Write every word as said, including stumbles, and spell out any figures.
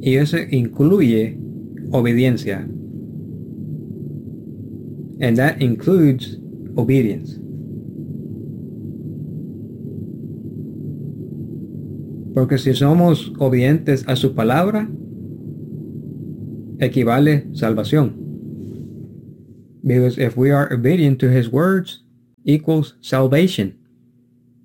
Y eso incluye obediencia. And that includes obedience. Porque si somos obedientes a su palabra, equivale salvación. Because if we are obedient to his words, equals salvation.